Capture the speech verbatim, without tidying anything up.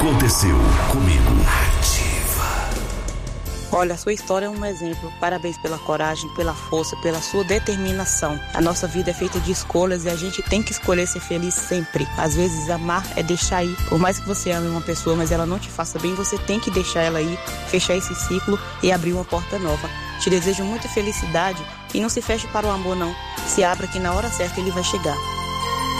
Aconteceu comigo. Olha, a sua história é um exemplo. Parabéns pela coragem, pela força, pela sua determinação. A nossa vida é feita de escolhas e a gente tem que escolher ser feliz sempre. Às vezes amar é deixar ir. Por mais que você ame uma pessoa, mas ela não te faça bem, você tem que deixar ela ir, fechar esse ciclo e abrir uma porta nova. Te desejo muita felicidade e não se feche para o amor não. Se abra que na hora certa ele vai chegar.